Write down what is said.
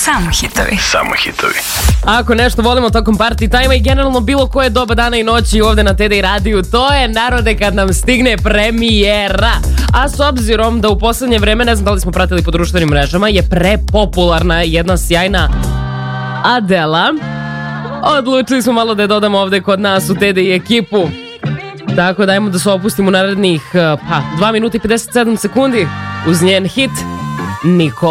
Samo hitovi. Samo hitovi. Ako nešto volimo tokom party time i generalno bilo koje doba dana i noći ovde na TDI radiju, to je, narode, kad nam stigne premijera. A s obzirom da u poslednje vreme, ne znam da li smo pratili po društvenim mrežama, je prepopularna jedna sjajna Adela, odlučili smo malo da je dodamo ovde kod nas u TDI ekipu. Tako da ajmo da se opustimo u narednih 2 minuta i 57 sekundi uz njen hit Niko.